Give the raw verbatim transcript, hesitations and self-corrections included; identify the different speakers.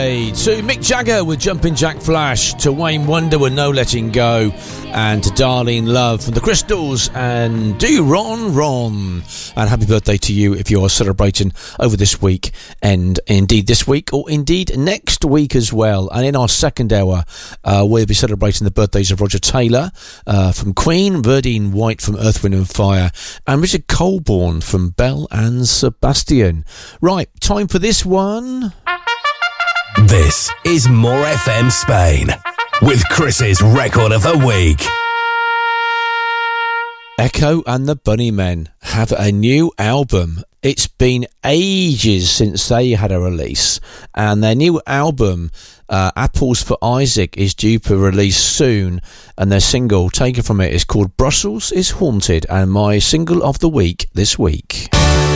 Speaker 1: To Mick Jagger with Jumpin' Jack Flash, to Wayne Wonder with No Letting Go, and to Darlene Love from the Crystals and Do Ron Ron. And happy birthday to you if you are celebrating over this week, and indeed this week, or indeed next week as well. And in our second hour, uh, we'll be celebrating the birthdays of Roger Taylor uh, from Queen, Verdine White from Earth, Wind and Fire, and Richard Colborne from Belle and Sebastian. Right, time for this one.
Speaker 2: This is More F M Spain with Chris's Record of the Week.
Speaker 1: Echo and the Bunnymen have a new album. It's been ages since they had a release, and their new album, uh, Apples for Isaac, is due for release soon, and their single taken from it is called Brussels is Haunted, and my single of the week this week.